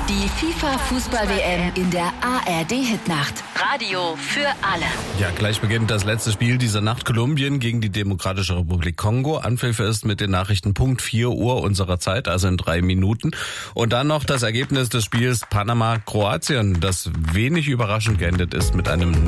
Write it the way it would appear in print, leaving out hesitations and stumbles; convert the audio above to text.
Die FIFA-Fußball-WM in der ARD-Hitnacht. Radio für alle. Ja, gleich beginnt das letzte Spiel dieser Nacht. Kolumbien gegen die Demokratische Republik Kongo. Anpfiff ist mit den Nachrichten Punkt 4 Uhr unserer Zeit, also in 3 Minuten. Und dann noch das Ergebnis des Spiels Panama-Kroatien, das wenig überraschend geendet ist mit einem